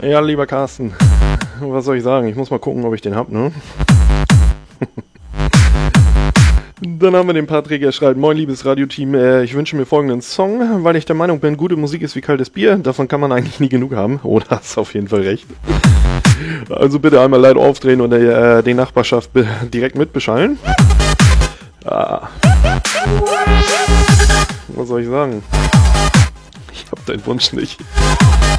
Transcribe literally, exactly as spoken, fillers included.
Ja, lieber Carsten, was soll ich sagen? Ich muss mal gucken, ob ich den hab, ne? Dann haben wir den Patrick, er schreibt: Moin liebes Radioteam, äh, ich wünsche mir folgenden Song, weil ich der Meinung bin, gute Musik ist wie kaltes Bier, davon kann man eigentlich nie genug haben. Oh, da hast du auf jeden Fall recht. Also bitte einmal laut aufdrehen und äh, die Nachbarschaft be- direkt mitbeschallen. Ah. Was soll ich sagen? Ich hab deinen Wunsch nicht.